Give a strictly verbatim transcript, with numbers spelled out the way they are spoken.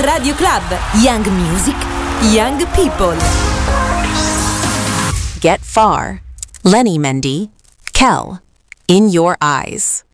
Radio Club. Young Music, Young People. Get Far. Lenny Mendy. Kel. In Your Eyes.